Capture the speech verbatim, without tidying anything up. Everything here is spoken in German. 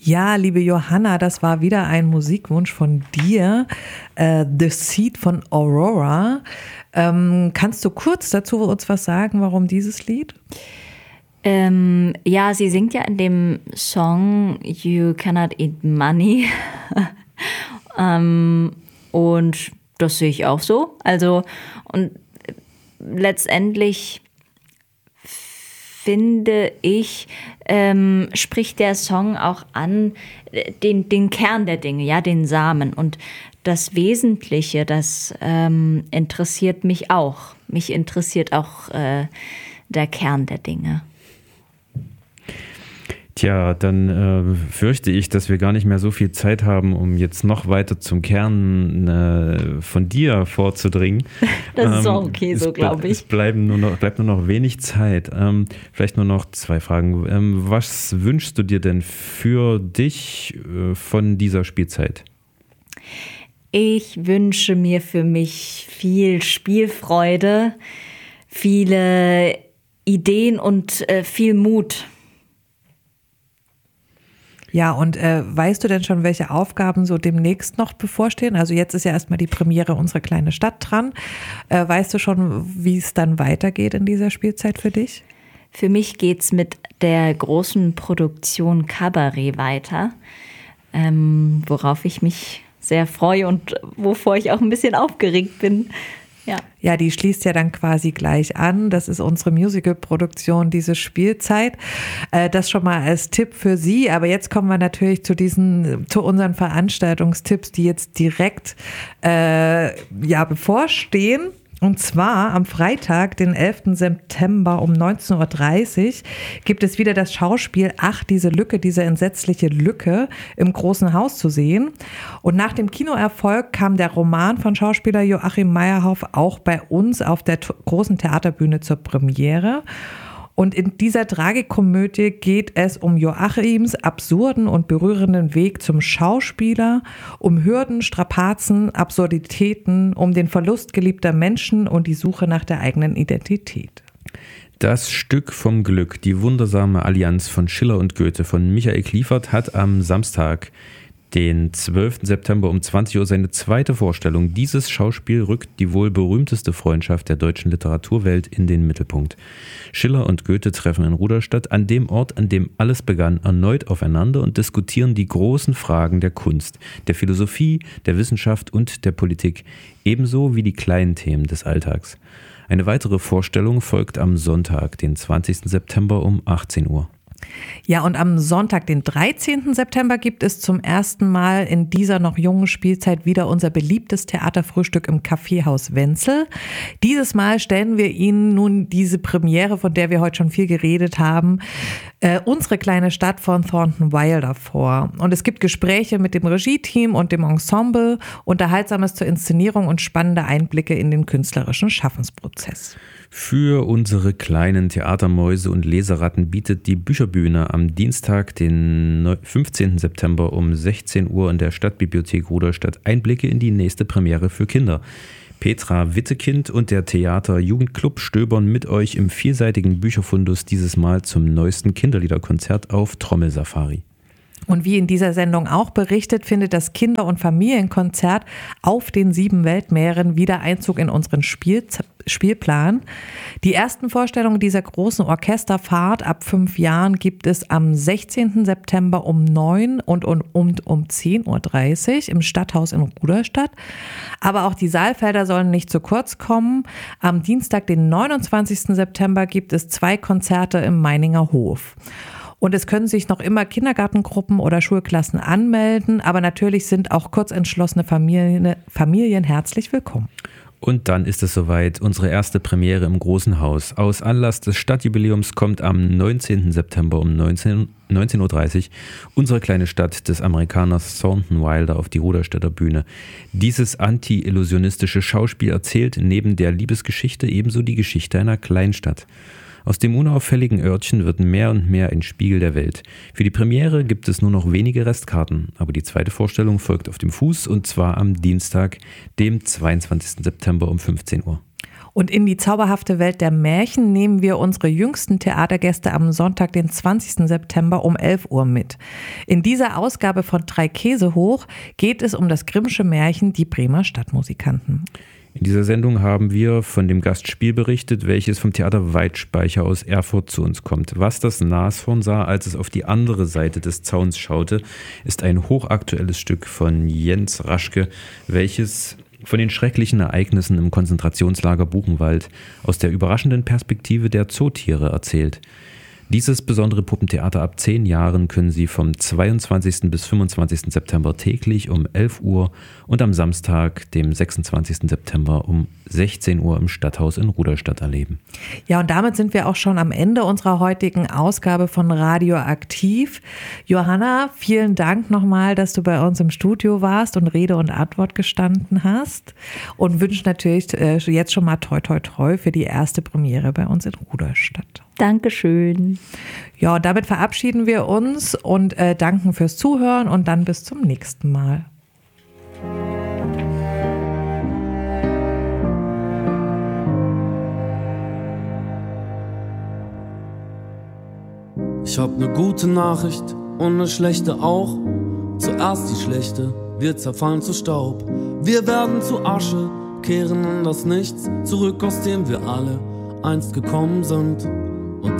Ja, liebe Johanna, das war wieder ein Musikwunsch von dir, äh, The Seed von Aurora. Ähm, kannst du kurz dazu uns was sagen, warum dieses Lied? Ähm, ja, sie singt ja in dem Song You Cannot Eat Money. ähm, und das sehe ich auch so. Also, und letztendlich finde ich, ähm, spricht der Song auch an den, den Kern der Dinge, ja, den Samen. Und das Wesentliche, das ähm, interessiert mich auch. Mich interessiert auch äh, der Kern der Dinge. Tja, dann äh, fürchte ich, dass wir gar nicht mehr so viel Zeit haben, um jetzt noch weiter zum Kern äh, von dir vorzudringen. Das ist auch okay, ähm, so glaube ich. Es bleiben nur noch, bleibt nur noch wenig Zeit. Ähm, vielleicht nur noch zwei Fragen. Ähm, was wünschst du dir denn für dich äh, von dieser Spielzeit? Ich wünsche mir für mich viel Spielfreude, viele Ideen und äh, viel Mut. Ja, und äh, weißt du denn schon, welche Aufgaben so demnächst noch bevorstehen? Also jetzt ist ja erstmal die Premiere Unsere kleine Stadt dran. Äh, weißt du schon, wie es dann weitergeht in dieser Spielzeit für dich? Für mich geht's mit der großen Produktion Kabarett weiter, ähm, worauf ich mich sehr freue und wovor ich auch ein bisschen aufgeregt bin. Ja. Ja, die schließt ja dann quasi gleich an. Das ist unsere Musical-Produktion, diese Spielzeit. Äh, das schon mal als Tipp für Sie. Aber jetzt kommen wir natürlich zu diesen, zu unseren Veranstaltungstipps, die jetzt direkt äh, ja, bevorstehen. Und zwar am Freitag, den elften September um neunzehn Uhr dreißig gibt es wieder das Schauspiel Ach, diese Lücke, diese entsetzliche Lücke im Großen Haus zu sehen. Und nach dem Kinoerfolg kam der Roman von Schauspieler Joachim Meyerhoff auch bei uns auf der großen Theaterbühne zur Premiere. Und in dieser Tragikomödie geht es um Joachims absurden und berührenden Weg zum Schauspieler, um Hürden, Strapazen, Absurditäten, um den Verlust geliebter Menschen und die Suche nach der eigenen Identität. Das Stück vom Glück, die wundersame Allianz von Schiller und Goethe von Michael Kliefert, hat am Samstag, den zwölften September um zwanzig Uhr seine zweite Vorstellung. Dieses Schauspiel rückt die wohl berühmteste Freundschaft der deutschen Literaturwelt in den Mittelpunkt. Schiller und Goethe treffen in Ruderstadt, an dem Ort, an dem alles begann, erneut aufeinander und diskutieren die großen Fragen der Kunst, der Philosophie, der Wissenschaft und der Politik, ebenso wie die kleinen Themen des Alltags. Eine weitere Vorstellung folgt am Sonntag, den zwanzigsten September um achtzehn Uhr. Ja, und am Sonntag, den dreizehnten September, gibt es zum ersten Mal in dieser noch jungen Spielzeit wieder unser beliebtes Theaterfrühstück im Kaffeehaus Wenzel. Dieses Mal stellen wir Ihnen nun diese Premiere, von der wir heute schon viel geredet haben, äh, unsere kleine Stadt von Thornton Wilder vor. Und es gibt Gespräche mit dem Regie-Team und dem Ensemble, Unterhaltsames zur Inszenierung und spannende Einblicke in den künstlerischen Schaffensprozess. Für unsere kleinen Theatermäuse und Leseratten bietet die Bücherbühne am Dienstag, den fünfzehnten September um sechzehn Uhr in der Stadtbibliothek Ruderstadt Einblicke in die nächste Premiere für Kinder. Petra Wittekind und der Theater Jugendclub stöbern mit euch im vielseitigen Bücherfundus dieses Mal zum neuesten Kinderliederkonzert auf Trommelsafari. Und wie in dieser Sendung auch berichtet, findet das Kinder- und Familienkonzert auf den sieben Weltmeeren wieder Einzug in unseren Spiel- Spielplan. Die ersten Vorstellungen dieser großen Orchesterfahrt ab fünf Jahren gibt es am sechzehnten September um neun und um, um, um zehn Uhr dreißig im Stadthaus in Ruderstadt. Aber auch die Saalfelder sollen nicht zu kurz kommen. Am Dienstag, den neunundzwanzigsten September, gibt es zwei Konzerte im Meininger Hof. Und es können sich noch immer Kindergartengruppen oder Schulklassen anmelden, aber natürlich sind auch kurzentschlossene Familien, Familien herzlich willkommen. Und dann ist es soweit, unsere erste Premiere im Großen Haus. Aus Anlass des Stadtjubiläums kommt am neunzehnten September um neunzehn Uhr dreißig unsere kleine Stadt des Amerikaners Thornton Wilder auf die Ruderstädter Bühne. Dieses anti-illusionistische Schauspiel erzählt neben der Liebesgeschichte ebenso die Geschichte einer Kleinstadt. Aus dem unauffälligen Örtchen wird mehr und mehr ein Spiegel der Welt. Für die Premiere gibt es nur noch wenige Restkarten, aber die zweite Vorstellung folgt auf dem Fuß und zwar am Dienstag, dem zweiundzwanzigsten September um fünfzehn Uhr. Und in die zauberhafte Welt der Märchen nehmen wir unsere jüngsten Theatergäste am Sonntag, den zwanzigsten September um elf Uhr mit. In dieser Ausgabe von Drei Käse hoch geht es um das Grimmsche Märchen Die Bremer Stadtmusikanten. In dieser Sendung haben wir von dem Gastspiel berichtet, welches vom Theater Weitspeicher aus Erfurt zu uns kommt. Was das Nashorn sah, als es auf die andere Seite des Zauns schaute, ist ein hochaktuelles Stück von Jens Raschke, welches von den schrecklichen Ereignissen im Konzentrationslager Buchenwald aus der überraschenden Perspektive der Zootiere erzählt. Dieses besondere Puppentheater ab zehn Jahren können Sie vom zweiundzwanzigsten bis fünfundzwanzigsten September täglich um elf Uhr und am Samstag, dem sechsundzwanzigsten September um sechzehn Uhr im Stadthaus in Rudolstadt erleben. Ja, und damit sind wir auch schon am Ende unserer heutigen Ausgabe von Radioaktiv. Johanna, vielen Dank nochmal, dass du bei uns im Studio warst und Rede und Antwort gestanden hast und wünsche natürlich jetzt schon mal toi toi toi für die erste Premiere bei uns in Rudolstadt. Dankeschön. Ja, und damit verabschieden wir uns und äh, danken fürs Zuhören und dann bis zum nächsten Mal. Ich hab ne gute Nachricht und ne schlechte auch. Zuerst die schlechte, wir zerfallen zu Staub. Wir werden zu Asche, kehren in das Nichts zurück, aus dem wir alle einst gekommen sind.